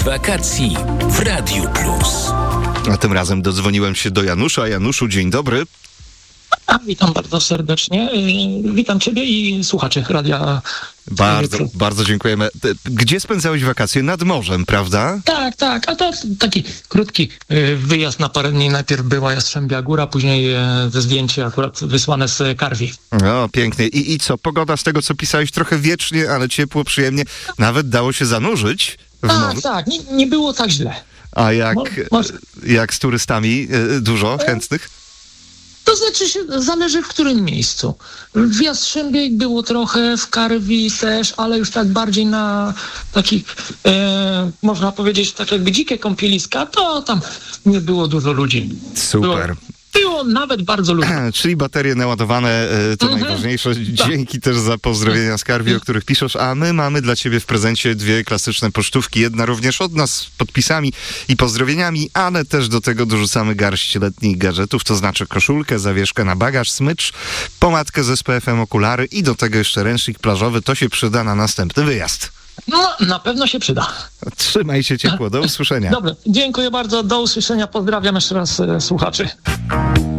wakacji w Radiu Plus. A tym razem dodzwoniłem się do Janusza. Januszu, dzień dobry. Witam bardzo serdecznie. Witam Ciebie i słuchaczy radia. Bardzo dziękujemy. Gdzie spędzałeś wakacje? Nad morzem, prawda? Tak. A to taki krótki wyjazd na parę dni. Najpierw była Jastrzębia Góra, później zdjęcie akurat wysłane z Karwi. O, pięknie. I co? Pogoda z tego, co pisałeś, trochę wiecznie, ale ciepło, przyjemnie. Nawet dało się zanurzyć w morzu. Tak. Nie było tak źle. A jak z turystami? Dużo chętnych? To znaczy zależy w którym miejscu. W Jastrzębiej było trochę, w Karwi też, ale już tak bardziej na takich, można powiedzieć, tak jakby dzikie kąpieliska, to tam nie było dużo ludzi. Super. Było nawet bardzo ludzi. Czyli baterie naładowane, to najważniejsze. Dzięki też za pozdrowienia z Karwi, o których piszesz. A my mamy dla ciebie w prezencie 2 klasyczne pocztówki. Jedna również od nas z podpisami i pozdrowieniami, ale też do tego dorzucamy garść letnich gadżetów, to znaczy koszulkę, zawieszkę na bagaż, smycz, pomadkę z SPF-em, okulary i do tego jeszcze ręcznik plażowy. To się przyda na następny wyjazd. No, na pewno się przyda. Trzymaj się ciepło. Do usłyszenia. Dobra, dziękuję bardzo. Do usłyszenia. Pozdrawiam jeszcze raz słuchaczy.